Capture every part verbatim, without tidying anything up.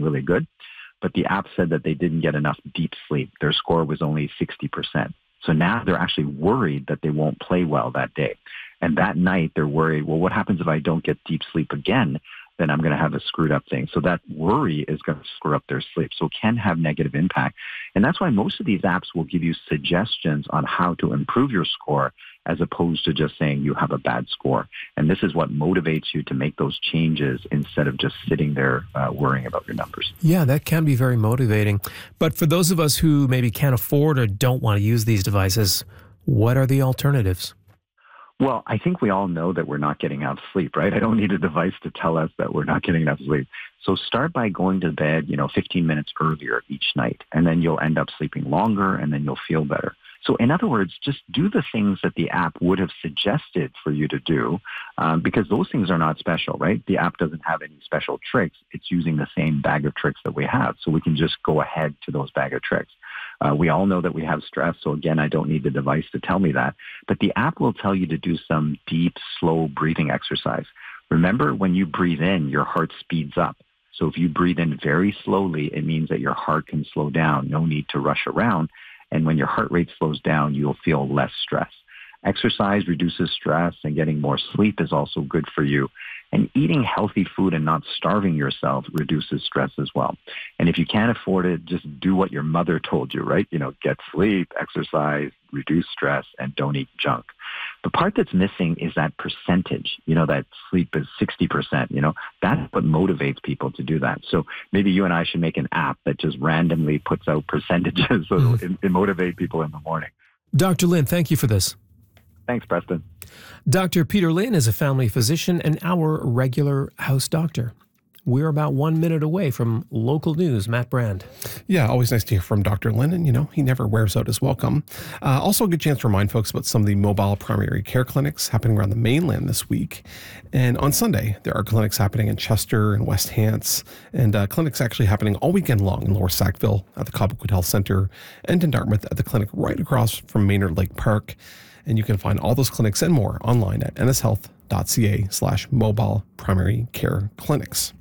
really good. But the app said that they didn't get enough deep sleep. Their score was only sixty percent. So now they're actually worried that they won't play well that day. And that night they're worried, well, what happens if I don't get deep sleep again? Then I'm going to have a screwed up thing. So that worry is going to screw up their sleep. So it can have negative impact. And that's why most of these apps will give you suggestions on how to improve your score as opposed to just saying you have a bad score. And this is what motivates you to make those changes instead of just sitting there uh, worrying about your numbers. Yeah, that can be very motivating. But for those of us who maybe can't afford or don't want to use these devices, what are the alternatives? Well, I think we all know that we're not getting enough sleep, right? I don't need a device to tell us that we're not getting enough sleep. So start by going to bed, you know, fifteen minutes earlier each night, and then you'll end up sleeping longer, and then you'll feel better. So in other words, just do the things that the app would have suggested for you to do, um, because those things are not special, right? The app doesn't have any special tricks. It's using the same bag of tricks that we have. So we can just go ahead to those bag of tricks. Uh, we all know that we have stress. So again, I don't need the device to tell me that. But the app will tell you to do some deep, slow breathing exercise. Remember, when you breathe in, your heart speeds up. So if you breathe in very slowly, it means that your heart can slow down. No need to rush around. And when your heart rate slows down, you'll feel less stress. Exercise reduces stress, and getting more sleep is also good for you. And eating healthy food and not starving yourself reduces stress as well. And if you can't afford it, just do what your mother told you, right? You know, get sleep, exercise, reduce stress, and don't eat junk. The part that's missing is that percentage, you know, that sleep is sixty percent, you know, that's what motivates people to do that. So maybe you and I should make an app that just randomly puts out percentages so mm. it, it motivate people in the morning. Doctor Lin, thank you for this. Thanks, Preston. Doctor Peter Lin is a family physician and our regular house doctor. We're about one minute away from local news. Matt Brand. Yeah, always nice to hear from Doctor Lin, and, you know, he never wears out his welcome. Uh, also a good chance to remind folks about some of the mobile primary care clinics happening around the mainland this week. And on Sunday, there are clinics happening in Chester and West Hants, and uh, clinics actually happening all weekend long in Lower Sackville at the Cobequid Health Centre and in Dartmouth at the clinic right across from Maynard Lake Park. And you can find all those clinics and more online at nshealth.ca slash mobile primary care clinics.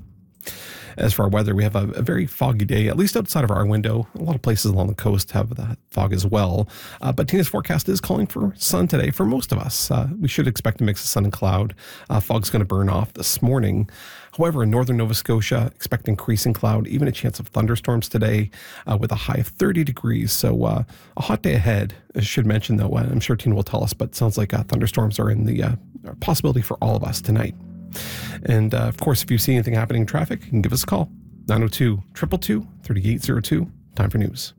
As for our weather, we have a, a very foggy day, at least outside of our window. A lot of places along the coast have that fog as well. Uh, but Tina's forecast is calling for sun today for most of us. Uh, we should expect a mix of sun and cloud. Uh, fog's going to burn off this morning. However, in northern Nova Scotia, expect increasing cloud, even a chance of thunderstorms today uh, with a high of thirty degrees. So uh, a hot day ahead. I should mention, though, uh, I'm sure Tina will tell us, but it sounds like uh, thunderstorms are in the uh, possibility for all of us tonight. And, uh, of course, if you see anything happening in traffic, you can give us a call. nine oh two, two two two, three eight zero two. Time for news.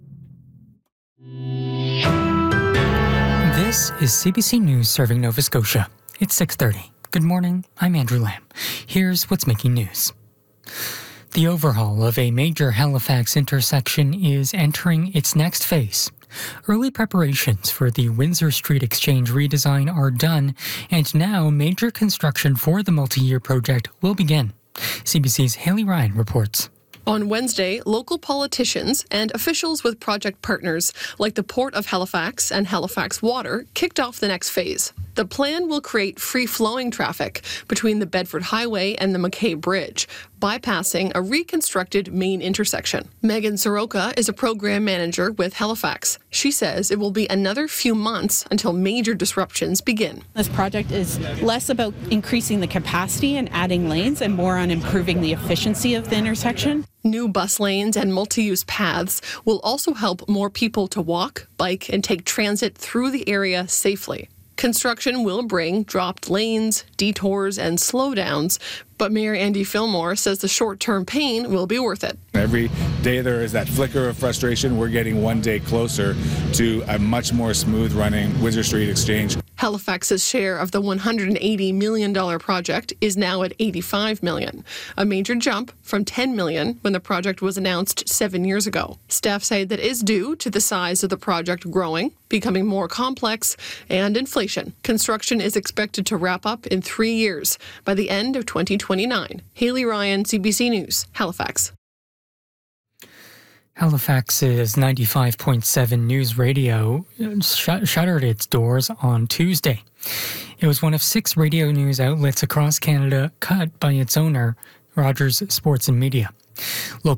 This is C B C News serving Nova Scotia. It's six thirty. Good morning, I'm Andrew Lamb. Here's what's making news. The overhaul of a major Halifax intersection is entering its next phase. Early preparations for the Windsor Street Exchange redesign are done, and now major construction for the multi-year project will begin. C B C's Haley Ryan reports. On Wednesday, local politicians and officials with project partners like the Port of Halifax and Halifax Water kicked off the next phase. The plan will create free-flowing traffic between the Bedford Highway and the McKay Bridge, bypassing a reconstructed main intersection. Megan Soroka is a program manager with Halifax. She says it will be another few months until major disruptions begin. This project is less about increasing the capacity and adding lanes and more on improving the efficiency of the intersection. New bus lanes and multi-use paths will also help more people to walk, bike, and take transit through the area safely. Construction will bring dropped lanes, detours, and slowdowns, but Mayor Andy Fillmore says the short-term pain will be worth it. Every day there is that flicker of frustration. We're getting one day closer to a much more smooth-running Windsor Street Exchange. Halifax's share of the one hundred eighty million dollars project is now at eighty-five million dollars, a major jump from ten million dollars when the project was announced seven years ago. Staff say that is due to the size of the project growing, becoming more complex, and inflation. Construction is expected to wrap up in three years by the end of twenty twenty-nine. Haley Ryan, C B C News, Halifax. Halifax's ninety-five point seven News Radio sh- shuttered its doors on Tuesday. It was one of six radio news outlets across Canada cut by its owner, Rogers Sports and Media. Local